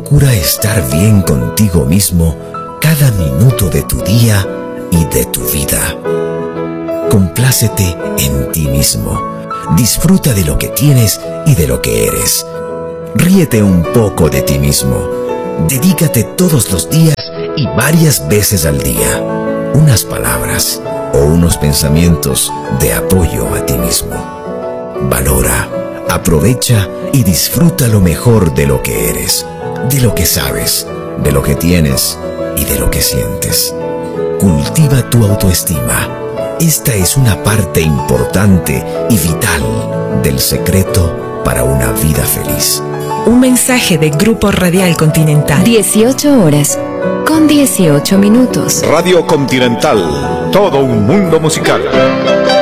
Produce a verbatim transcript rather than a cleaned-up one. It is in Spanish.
Procura estar bien contigo mismo cada minuto de tu día y de tu vida. Complácete en ti mismo. Disfruta de lo que tienes y de lo que eres. Ríete un poco de ti mismo. Dedícate todos los días y varias veces al día unas palabras o unos pensamientos de apoyo a ti mismo. Valora, aprovecha y disfruta lo mejor de lo que eres, de lo que sabes, de lo que tienes y de lo que sientes. Cultiva tu autoestima. Esta es una parte importante y vital del secreto para una vida feliz. Un mensaje de Grupo Radial Continental. dieciocho horas con dieciocho minutos. Radio Continental, todo un mundo musical.